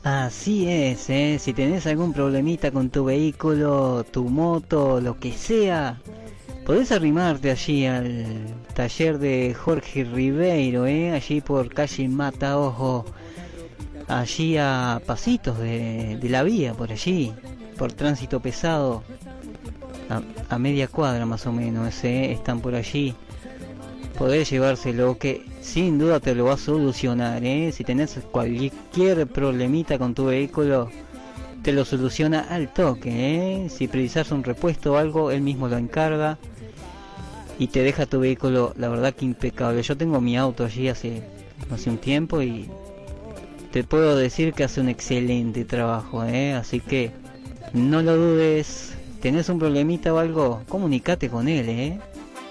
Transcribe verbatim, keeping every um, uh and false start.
Así es, ¿eh? Si tenés algún problemita con tu vehículo, tu moto, lo que sea, podés arrimarte allí al taller de Jorge Ribeiro, ¿eh? Allí por calle Mata Ojo, allí a pasitos de, de la vía, por allí, por tránsito pesado, a, a media cuadra más o menos, ¿eh? Están por allí. Podés llevárselo, que sin duda te lo va a solucionar, ¿eh? Si tenés cualquier problemita con tu vehículo, te lo soluciona al toque, ¿eh? Si precisas un repuesto o algo, él mismo lo encarga y te deja tu vehículo, la verdad que impecable. Yo tengo mi auto allí hace, hace un tiempo y te puedo decir que hace un excelente trabajo, ¿eh? Así que no lo dudes. ¿Tenés un problemita o algo? Comunicate con él, ¿eh?